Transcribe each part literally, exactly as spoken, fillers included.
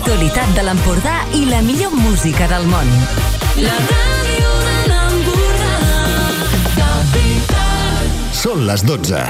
l'actualitat de l'Empordà i la millor música del món. La ràdio de l'Empordà, Capital. Són les dotze.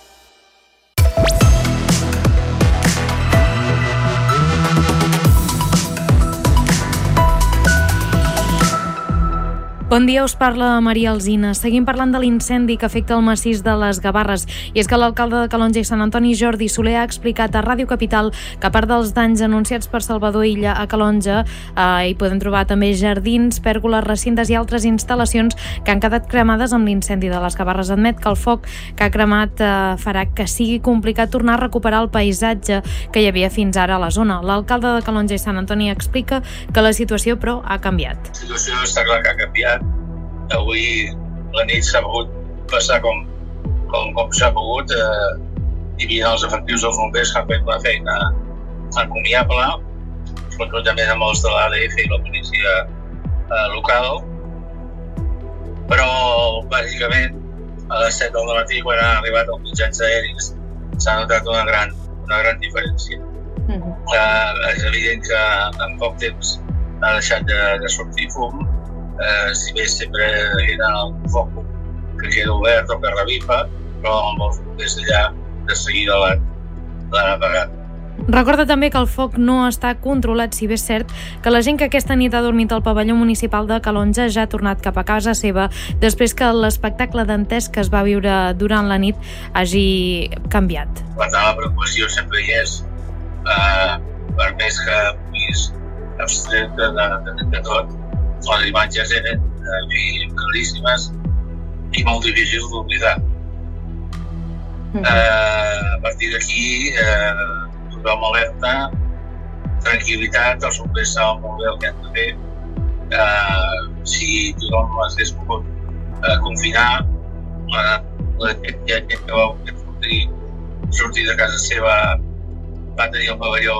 Bon dia, us parla Maria Alsina. Seguim parlant de l'incendi que afecta el massís de les Gavarres. I és que l'alcalde de Calonge i Sant Antoni, Jordi Soler, ha explicat a Ràdio Capital que a part dels danys anunciats per Salvador Illa a Calonge, eh, hi podem trobar també jardins, pèrgoles, recintes i altres instal·lacions que han quedat cremades amb l'incendi de les Gavarres. Admet que el foc que ha cremat eh, farà que sigui complicat tornar a recuperar el paisatge que hi havia fins ara a la zona. L'alcalde de Calonge i Sant Antoni explica que la situació, però, ha canviat. La situació està clar que ha canviat. Avui la nit s'ha pogut passar com, com, com s'ha pogut. Eh, hi havia els efectius dels bombers que han fet una feina encomiable, conjuntament amb els de l'A D F i la policia eh, local. Però, bàsicament, a les set del matí, quan han arribat els mitjans aèris, s'ha notat una gran, una gran diferència. Uh-huh. Eh, és evident que en poc temps ha deixat de, de sortir fum. Eh, si bé sempre era el foc que queda obert o que revifa, però amb els bombers d'allà de seguida l'han apagat. Recorda també que el foc no està controlat, si bé és cert que la gent que aquesta nit ha dormit al pavelló municipal de Calonge ja ha tornat cap a casa seva després que l'espectacle dantesc que es va viure durant la nit hagi canviat. Per tant, la preocupació sempre hi és, eh, per més que puguis abstreure de, de, de tot. Les imatges eren eh, claríssimes i molt difícils d'oblidar. Mm-hmm. Eh, a partir d'aquí, eh, tothom alerta, tranquil·litat, els bombers saben molt bé el que han de fer. Eh, si tothom s'hagués pogut eh, confinar, eh, la gent que va sortir, sortir de casa seva va tenir el pavelló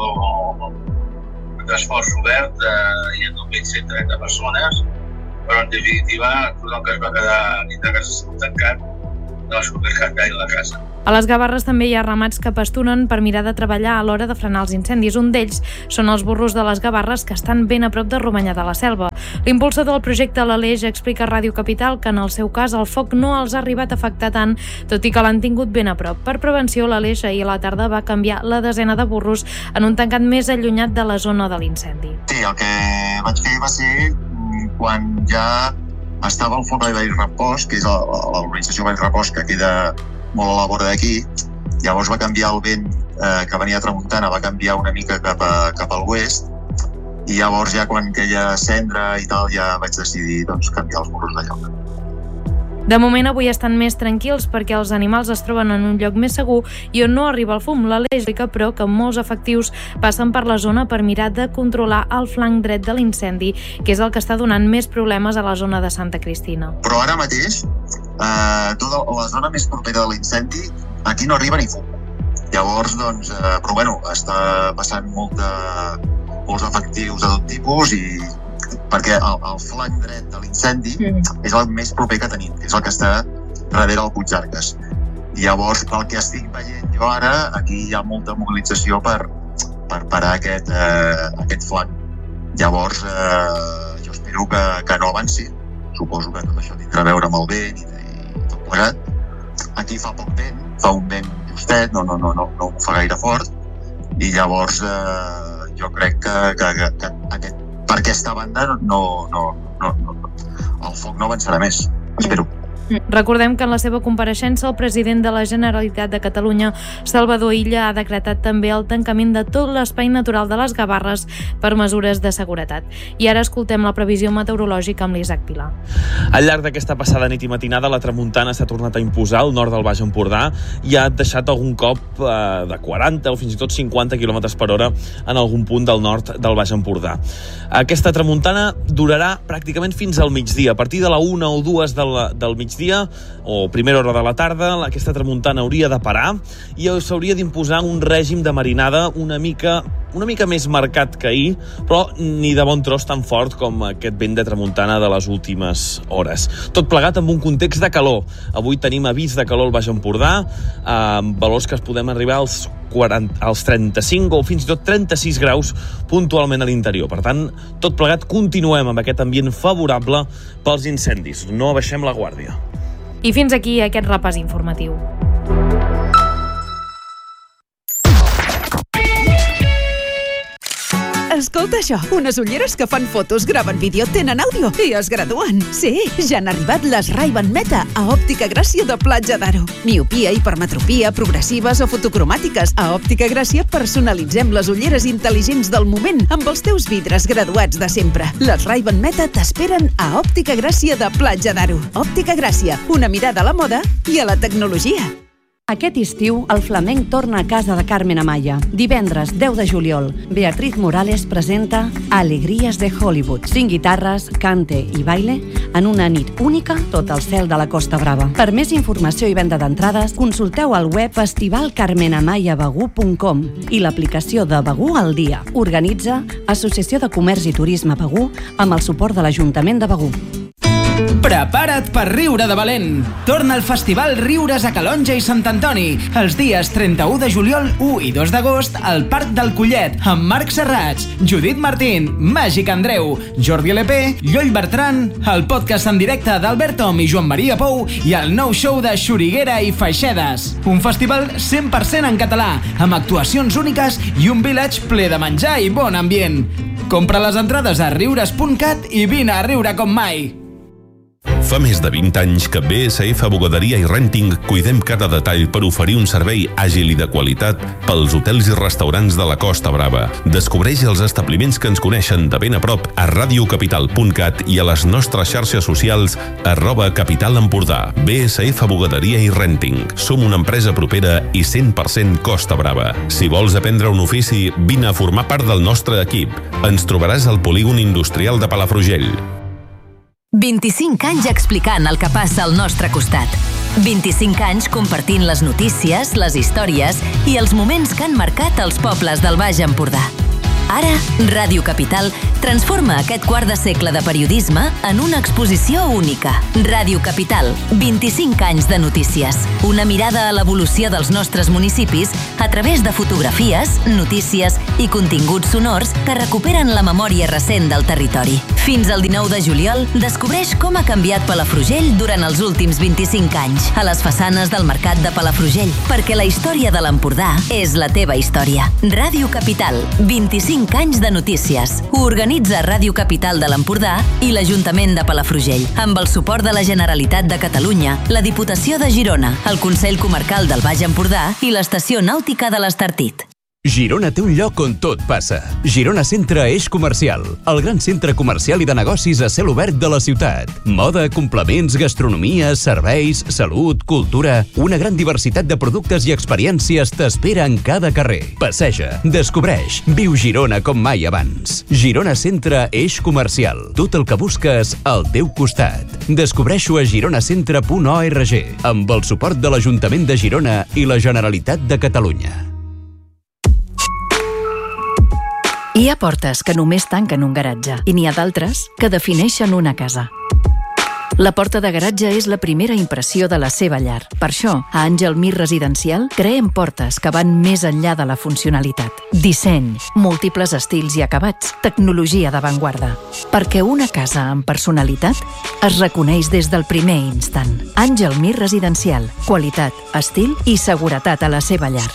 transport obert, eh, hi ha només cent trenta persones, però en definitiva tothom que es va quedar dintre casa seva tancat no ha sortit gaire la casa. A les Gavarres també hi ha ramats que pasturen per mirar de treballar a l'hora de frenar els incendis. Un d'ells són els burros de les Gavarres, que estan ben a prop de Romanyà de la Selva. L'impulsor del projecte, l'Aleix, explica a Ràdio Capital que en el seu cas el foc no els ha arribat a afectar tant, tot i que l'han tingut ben a prop. Per prevenció, l'Aleix ahir a la tarda va canviar la desena de burros en un tancat més allunyat de la zona de l'incendi. Sí, el que vaig fer va ser quan ja estava el forn de Vallrepòs, que és l'organització Vallrepòs, que queda molt a la vora d'aquí. Llavors va canviar el vent eh, que venia a tramuntana, va canviar una mica cap, a, cap a l'oest, i llavors ja quan queia cendra i tal ja vaig decidir doncs, canviar els burros de lloc. De moment avui estan més tranquils perquè els animals es troben en un lloc més segur i on no arriba el fum. L'Aleix explica, però, que molts efectius passen per la zona per mirar de controlar el flanc dret de l'incendi, que és el que està donant més problemes a la zona de Santa Cristina. Però ara mateix, eh, tota la zona més propera de l'incendi, aquí no arriba ni fum. Llavors, doncs, eh, però bueno, està passant molta, molts efectius de tot tipus i perquè el, el flanc dret de l'incendi mm. és el més proper que tenim, és el que està darrere el Puigjarques. I llavors, pel que estic veient jo ara, aquí hi ha molta mobilització per, per parar aquest, eh, aquest flanc. Llavors, eh, jo espero que, que no avanci. Suposo que tot això tindrà a veure amb el vent i, i tot plegat. Aquí fa poc vent, fa un vent justet, no, no, no, no, no ho fa gaire fort. I llavors, eh, jo crec que, que, que, que aquest per aquesta banda no, no, no, no, el foc no avançarà més, espero. Recordem que en la seva compareixença el president de la Generalitat de Catalunya, Salvador Illa, ha decretat també el tancament de tot l'espai natural de les Gavarres per mesures de seguretat. I ara escoltem la previsió meteorològica amb l'Isaac Pilar. Al llarg d'aquesta passada nit i matinada, la tramuntana s'ha tornat a imposar al nord del Baix Empordà i ha deixat algun cop eh, de quaranta o fins i tot cinquanta quilòmetres per hora en algun punt del nord del Baix Empordà. Aquesta tramuntana durarà pràcticament fins al migdia. A partir de la una o dues del, del migdia dia o primera hora de la tarda, aquesta tramuntana hauria de parar i s'hauria d'imposar un règim de marinada una mica una mica més marcat que ahir, però ni de bon tros tan fort com aquest vent de tramuntana de les últimes hores. Tot plegat amb un context de calor. Avui tenim avís de calor al Baix Empordà, amb valors que es podem arribar als quaranta, als trenta-cinc o fins i tot trenta-sis graus puntualment a l'interior. Per tant, tot plegat continuem amb aquest ambient favorable pels incendis. No abaixem la guàrdia. I fins aquí aquest repàs informatiu. Escolta això, unes ulleres que fan fotos, graven vídeo, tenen àudio i es graduen. Sí, ja han arribat les Ray-Ban Meta a Òptica Gràcia de Platja d'Aro. Miopia, hipermetropia, progressives o fotocromàtiques. A Òptica Gràcia personalitzem les ulleres intel·ligents del moment amb els teus vidres graduats de sempre. Les Ray-Ban Meta t'esperen a Òptica Gràcia de Platja d'Aro. Òptica Gràcia, una mirada a la moda i a la tecnologia. Aquest estiu, el flamenc torna a casa de Carmen Amaya. Divendres, deu de juliol, Beatriz Morales presenta Alegries de Hollywood. Cinc guitarres, cante i baile en una nit única tot el cel de la Costa Brava. Per més informació i venda d'entrades, consulteu el web festival carmen amaya begú punt com i l'aplicació de Begú al dia. Organitza Associació de Comerç i Turisme Begú amb el suport de l'Ajuntament de Begú. Prepara't per riure de valent. Torna al Festival Riures a Calonge i Sant Antoni els dies trenta-u de juliol, u i dos d'agost al Parc del Collet amb Marc Serrats, Judit Martín, Màgic Andreu, Jordi L P, Lloll Bertran, el podcast en directe d'Albert Tom i Joan Maria Pou i el nou show de Xuriguera i Faixedes. Un festival cent per cent en català, amb actuacions úniques i un village ple de menjar i bon ambient. Compra les entrades a riures punt cat i vine a riure com mai. Fa més de vint anys que B S F Bugaderia i Renting cuidem cada detall per oferir un servei àgil i de qualitat pels hotels i restaurants de la Costa Brava. Descobreix els establiments que ens coneixen de ben a prop a radio capital punt cat i a les nostres xarxes socials arroba Capital Empordà. B S F Bugaderia i Renting. Som una empresa propera i cent per cent Costa Brava. Si vols aprendre un ofici, vine a formar part del nostre equip. Ens trobaràs al polígon industrial de Palafrugell. vint-i-cinc anys explicant el que passa al nostre costat. vint-i-cinc anys compartint les notícies, les històries i els moments que han marcat els pobles del Baix Empordà. Ara, Ràdio Capital transforma aquest quart de segle de periodisme en una exposició única. Ràdio Capital, vint-i-cinc anys de notícies. Una mirada a l'evolució dels nostres municipis a través de fotografies, notícies i continguts sonors que recuperen la memòria recent del territori. Fins al dinou de juliol, descobreix com ha canviat Palafrugell durant els últims vint-i-cinc anys a les façanes del Mercat de Palafrugell, perquè la història de l'Empordà és la teva història. Ràdio Capital, vint-i-cinc anys de notícies. Ho organitza Ràdio Capital de l'Empordà i l'Ajuntament de Palafrugell, amb el suport de la Generalitat de Catalunya, la Diputació de Girona, el Consell Comarcal del Baix Empordà i l'Estació Nàutica de l'Estartit. Girona té un lloc on tot passa. Girona Centre Eix Comercial, el gran centre comercial i de negocis a cel obert de la ciutat. Moda, complements, gastronomia, serveis, salut, cultura... Una gran diversitat de productes i experiències t'espera en cada carrer. Passeja, descobreix, viu Girona com mai abans. Girona Centre Eix Comercial. Tot el que busques al teu costat. Descobreix-ho a gironacentre punt org amb el suport de l'Ajuntament de Girona i la Generalitat de Catalunya. Hi ha portes que només tanquen un garatge i n'hi ha d'altres que defineixen una casa. La porta de garatge és la primera impressió de la seva llar. Per això, a Àngel Mir Residencial creem portes que van més enllà de la funcionalitat. Disseny, múltiples estils i acabats, tecnologia d'avantguarda. Perquè una casa amb personalitat es reconeix des del primer instant. Àngel Mir Residencial. Qualitat, estil i seguretat a la seva llar.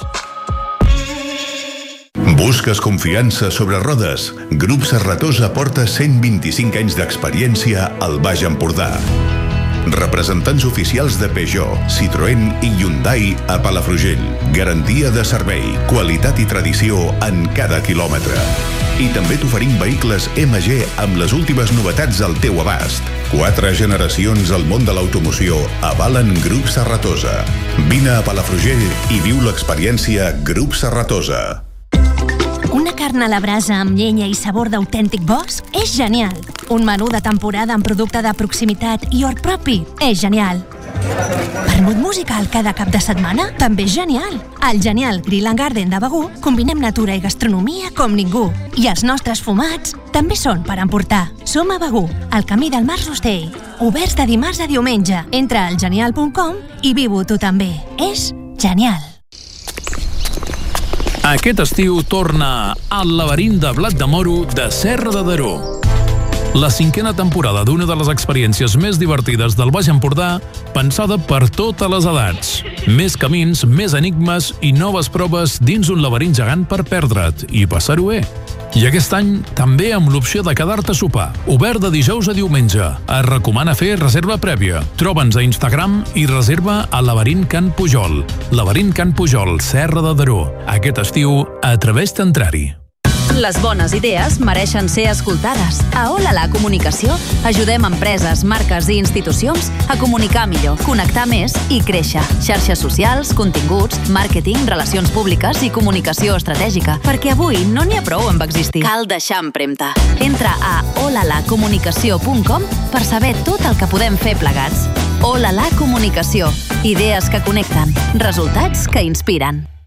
Busques confiança sobre rodes? Grup Serratosa porta cent vint-i-cinc anys d'experiència al Baix Empordà. Representants oficials de Peugeot, Citroën i Hyundai a Palafrugell. Garantia de servei, qualitat i tradició en cada quilòmetre. I també t'oferim vehicles M G amb les últimes novetats al teu abast. Quatre generacions al món de l'automoció avalen Grup Serratosa. Vine a Palafrugell i viu l'experiència Grup Serratosa. Una carn a la brasa amb llenya i sabor d'autèntic bosc és genial. Un menú de temporada amb producte de proximitat i hort propi és genial. Vermut musical cada cap de setmana? També és genial! Al Genial Grill and Garden de Begur combinem natura i gastronomia com ningú. I els nostres fumats també són per emportar. Som a Begur, al camí del Mas Rostell. Oberts de dimarts a diumenge. Entra al genial punt com i viu-ho tu també. És genial! Aquest estiu torna al laberint de blat de moro de Serra de Daró. La cinquena temporada d'una de les experiències més divertides del Baix Empordà, pensada per totes les edats. Més camins, més enigmes i noves proves dins un laberint gegant per perdre't i passar-ho bé. I aquest any també amb l'opció de quedar-te a sopar. Obert de dijous a diumenge. Es recomana fer reserva prèvia. Troba'ns a Instagram i reserva a Laberint Can Pujol. Laberint Can Pujol, Serra de Daró. Aquest estiu, atreveix-te a entrar-hi. Les bones idees mereixen ser escoltades. A Olala Comunicació ajudem empreses, marques i institucions a comunicar millor, connectar més i créixer. Xarxes socials, continguts, màrqueting, relacions públiques i comunicació estratègica. Perquè avui no n'hi ha prou amb existir. Cal deixar empremta. Entra a olala comunicació punt com per saber tot el que podem fer plegats. Olala Comunicació. Idees que connecten. Resultats que inspiren.